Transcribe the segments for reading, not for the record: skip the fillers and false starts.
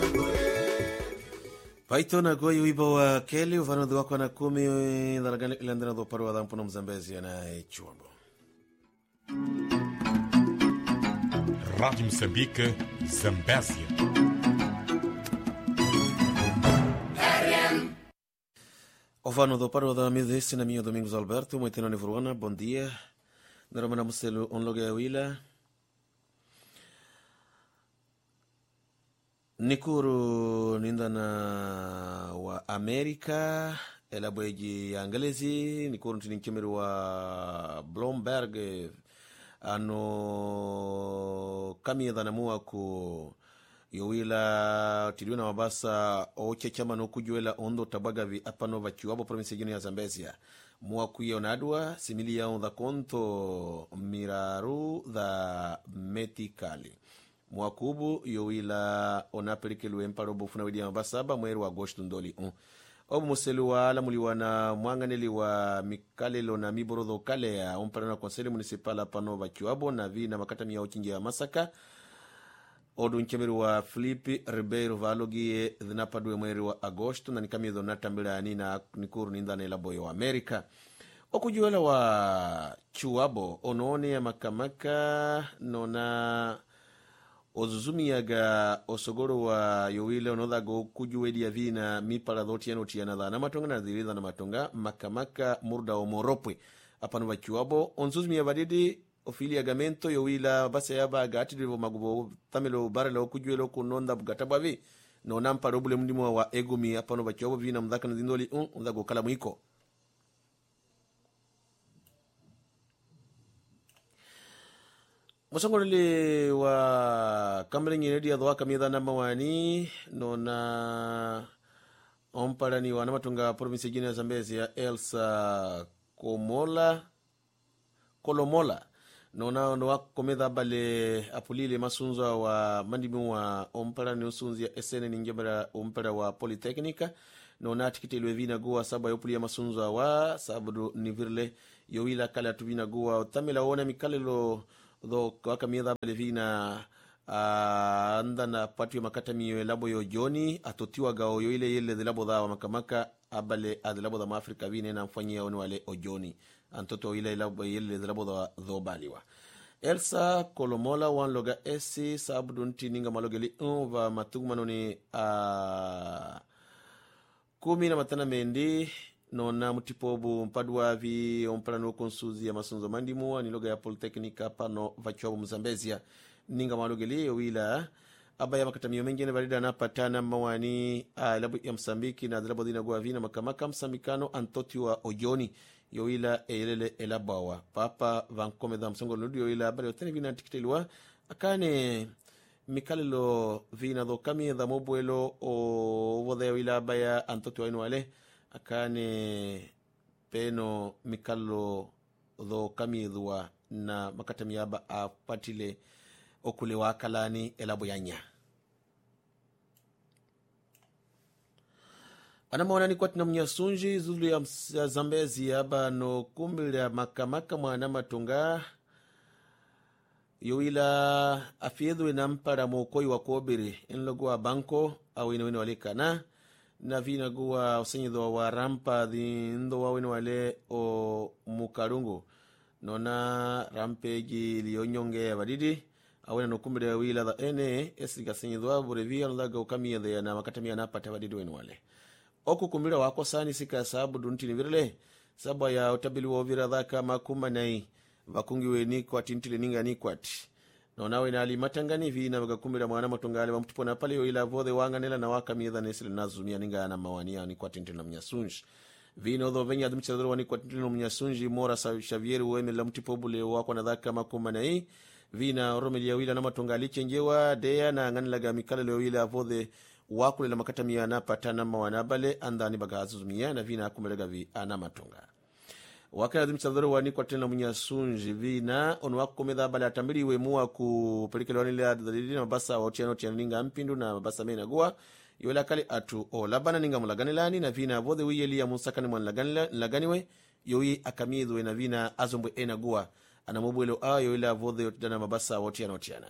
Paitona goyi wibo wa Kelly ufano wako na 10 dhalagani ilandina dhoparu wa dhampu na Mzambezi na Chuambo. Rádio Moçambique, Zambésia. Ufano dhoparu wa dhamidhisi na mio Domingos Alberto, mwiteno ni Vuruana, bom dia. Naromana muselu onloge ya wila. Nikuru nindana wa Amerika elabweji ya Angelezi nikuru ntini nkimiru wa Bloomberg ano kami dhanamua ku yowila tiliuna mabasa oche chama nokujuela ondo tabagavi apano vachuabo provinsi jini ya Zambezia mua kuye onadwa simili ya onda konto miraru dha metikali mwakubu yowila onapelekelu emparo bufuna widi mabasaba mweri wa agosto ndoli obu muselu wa alamuliwa na mwanganeli wa mikalelo na miborodho kale ya ompara na konseli municipal apano vachuabo na vi na makata miya uchingi ya Masaka odu nchemeru wa Filipe Ribeiro valogie dhinapadwe mweri wa agosto na nikami dhonata mbila na nikuru nindana ilaboyo wa Amerika okujuela wa chuabo onoone ya makamaka nona ozuzumiyaga osogoro wa yowile onodhago kujuwedi ya vina mipala dhoti yano tiyana dhana matonga na dhiri dhana matonga makamaka murda o moropwe apanu wachuabo onzuzumiya vadidi ofili agamento yowila basa yaba gati divo magubo tamelo barela okujuelo kunonda bugatabavi no nampa robule mndimo wa egumi apanu wachuabo vina mdhaka na dhindoli mdhago kala mwiko. Musongolele wa kamere nyinedi ya dhwaka midha na mawani nona omparani wa namatunga provinsi jini ya Zambezi ya Elsa Kolomola nona wako medha bale apulile masunzo wa mandimu wa omparani usunzi ya SN ningebera ompara wa Polytechnica nona atikite ilwevina guwa saba yopulia masunzo wa sabudu nivirle yowila kala tuvina guwa tamila ona mikalelo dho waka miedha balevina andana patu ya makata miyo labo yo joni atotiwa gao yo ile yele labo dha wa makamaka abale labo dha maafrika vine na mfanyia oni wale ojoni antoto ile labo yele labo dha dhobaliwa Elsa Kolomola wan loga esi sabudu nti ninga malogeli va matugmanoni 10 na matana mendi nona mutipobu mpadwa vi omprano konsuzi ya masunzo mandimu ni loga ya Polytechnica pano vachuabu Mzambezia ninga malogeli wila abaya makatamio mengine valida na patana mawani labu ya Msambiki na labo dina guwa vina makamaka msambikano antoti wa ojoni yowila elele elabawa papa vankomedha msongo ludu yowila abali otene vina antikitelua akane mikalelo vina dho kami dha mobuelo o vodha yowila abaya antoti wa inuale akane peno mikalo dho kamidhua na makatamiyaba apatile okule wakalani elabo yanya anamaona ni kwa tina mnyasunji zulu ya Zambezi yaba no kumbila makamaka mwana matunga yowila afiedhwe na mpara mokoi wa kobiri inlogo wa banko au inawene walikana na vina guwa usenyido wa rampa ndo wawene wale o mukarungu nona rampeji lionyonge ya badidi awena nukumbile wila dha ene esika senyido wa burevia nlaga ukamia dhe na makatamia napata badidi wene wale oku kumbila wako sani sika sababu dunti ni virile sababu ya utabili wa vira dhaka makuma nai vakungi we nikwati ntile ninga nikwati nonawe na alimatangani vina vagakumbila mwana matungale wa mtupona pale yo ila vodhe wanganela na waka miedha nesile nazumia ninga na mawania ni kwa tintile na mnyasunji vina odho venye adhumchadhuru wani kwa tintile na mnyasunji mora Xavier uweme la mtipobule wako na dhaka makuma na hii vina oromeli ya wila na matungali chenjewa dea na nganilaga mikale leo ila vodhe wakule la makatamia na patana mawanabale andani baga azumia na vina akumelega vi ana matunga wakati adhimchadhuru wani kwa tena mnyasunji vina onu wako kumedha bale atambili uemua kupelekele wanile adhadidi na mabasa wautiano tianinga mpindu na mabasa mena guwa yola kali atu o labana ninga mulaganilani na vina vodhe wiyeli ya musakani mwanlaganiwe yoi akamidhwe na vina azombwe ena guwa anamubuelo yola vodhe yotidana mabasa wautiano tiana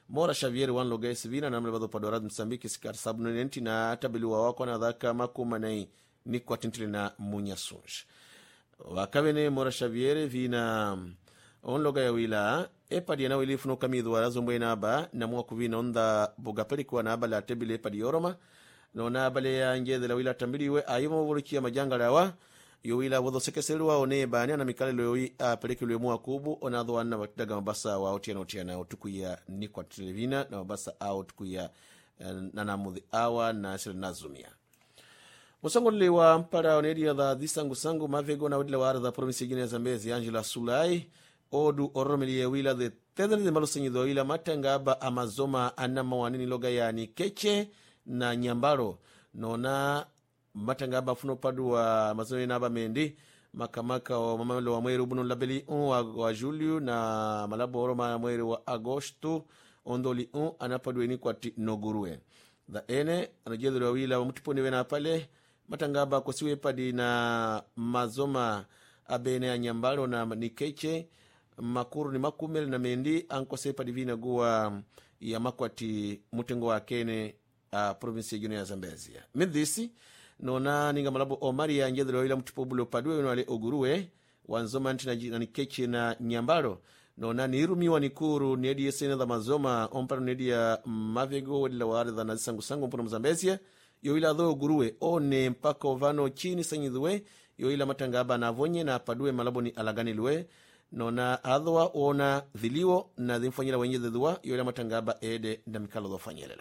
Mora Xavier wan logai sivina namle bado padorad Msambiki sikar sabno nenti na tabeliwa wako na dhaka makuma ni kwa tintili na munyasunj. Wakavene Mora Xavier vina on logai ya wila epadi ya na wili funo kamidu warazo mbwe na aba na mua kuvina onda bogapeli kwa na aba la tebili epadi yoroma no na aba le ya ngede la wila tambiliwe ayuma wurikia majanga lawa yo wila wadho sekeselua one bani na mikale loyi apeleke lwe mua kubu onadho wana watidaga mabasa wa otiana otukuya ni kwa televina na mabasa au otukuya nanamuthi awa na sile nazumia musango liwa mpara onedia dha dhisangu mavego na wadila wa ardha provinsi gine ya Zambezi Angela Sulai odu oromeli ya wila the tedhani de malusenyido wila matanga aba amazoma anama wanini loga ya ni keche na nyambaro nona matanga aba funo padu wa mazoni na aba mendi makamaka wa mamalo wa mweri ubunu labeli wa Julio na malabo oroma ya mweri wa Agosto ondoli anapadu eni kwa nogurue the ene anajedhu wa wila wa mtiponi wena pale matanga aba kwa siwe padi na mazoma abene ya nyambaro na nikeche makuru ni makumele na mendi anko sepa divina guwa ya makwati mutengo wa kene provinsi ya Zambezi midhisi nona ninga malabo omari ya njedhelo ila mtupobulo padwe wale ogurue wanzoma ntina nikeche na nyambaro nona nirumiwa nikuru niedi yesene dha mazoma ompano niedi ya mavego wadila waardha na sangu mpono Mzambezi yo ila dho ogurue one mpaka ovano chini sanyidhue yo ila matangaba na vonye na padwe malabo ni alagani luwe nona adhwa ona dhiliwo na dhimfanyela wenye dhidhua yoyla matangaba ede na mikalo dhofanyelela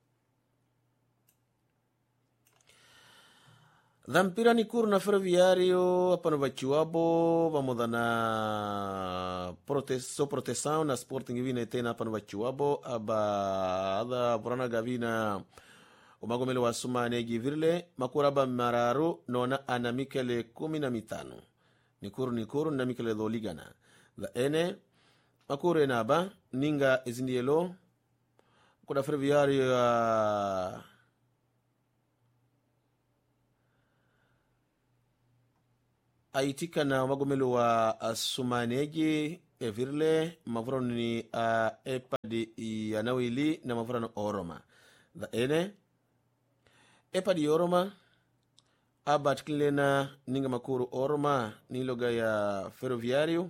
dhampira ni kuru na ferroviario apano vachiwabo vamodha na proteção na sporting vina tena apano vachiwabo aba adha vorana gavina umagomele wa sumane givirle makuraba mararu nona ana mikele 15 nikuru na mikele dholigana la ene makuru enaba ninga izindielo kuna ferroviario aitika na magomelo wa sumaneji evirle mavurano ni epadi yanawili na mavurano oroma la ene epadi oroma abatkilena ninga makuru oroma niloga ya ferroviario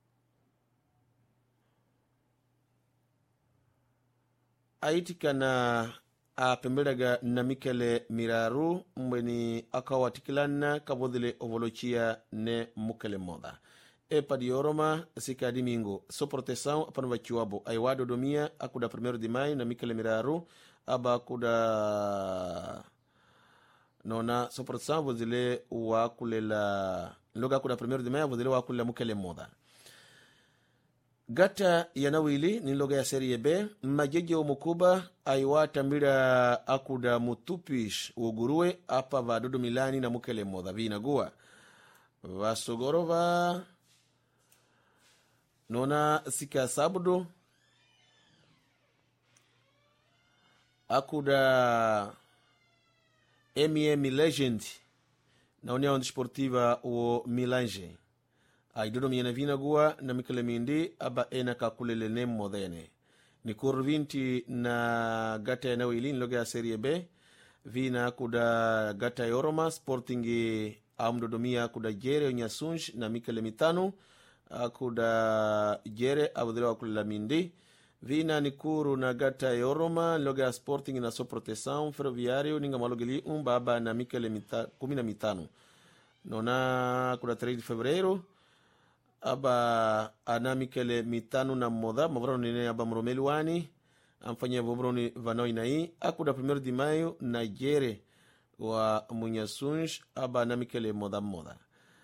aitika na pembelaga na mikele miraru mbeni akawatikilana kabodhile ovolochia ne mukele moda epadi oroma sika dimingo so proteção apano vachiwabo aiwado domia akuda 1 de maio na mikele miraru aba akuda nona so proteção vozile wakulela loga akuda 1 de maio vozile wakulela mukele moda gata yanawili ni loga ya serie B majeje umukuba aiwata mbira akuda mutupish ugurue apa vadodo Milani na mukele moda vina gua vasogorova nona sika sabudo akuda Legend na União Desportiva o Milange aidodo miyana vina gua na mikele mindi aba ena kakulele ne modene ni kurvinti na gata ya nawili niloga ya serie B vina kuda gata ya Oroma Sportingi amdodomia kuda jere onyasunj na mikele mitanu kuda jere abudhira wakulela mindi vina ni kuru na gata ya Oroma niloga ya Sporting na so proteção ferroviario ninga malogeli baba na mikele 15 nona kuda 3 de fevereiro aba anamikele mitano na moda mavrano nene aba mromeli wani amfanya vobroni vanoi nai akuda 1 de maio na jere wa munyasunj aba anamikele moda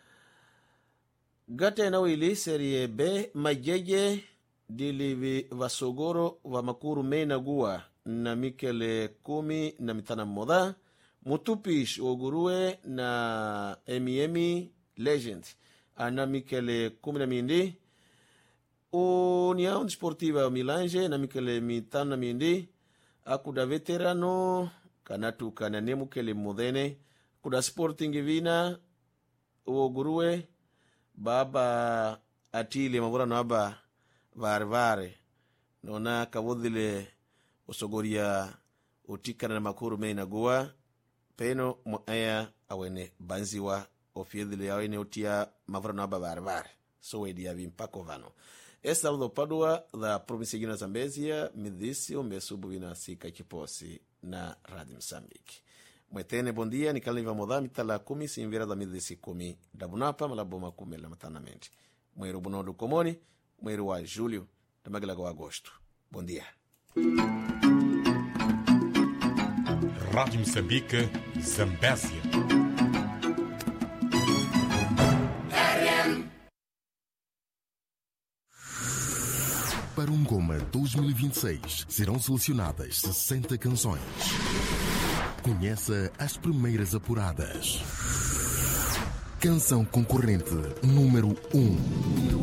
gata na wili serie B majeje dili vasogoro wa makuru mena gua na mikele 15 moda mutupish ogurue na Legend ana mikele 12 União Desportiva Milange na mikele 5 akuda veterano kanatu kanane mukele modene kuda Sporting vina ogurue baba atile mavurano aba varvare nona kavodile usogoria utikana na makuru meina gua peno moaya awene banziwa ofiedile awene utia mavrano ababarbar so wedi ya vimpako vano esta do Padua da província de Zambésia midisi umbesubu vina sika kiposi na Rádio Moçambique. Mwetene bom dia nikaliva moda mitala 10 simvira da midisi 10 da bunapa malaboma kumela matanamente. Mwero bunodo komoni, mwero wa Julho da magala go agosto. Bom dia. Rádio Moçambique, Zambésia. Para um Goma 2026 serão selecionadas 60 canções. Conheça as primeiras apuradas. Canção concorrente número 1.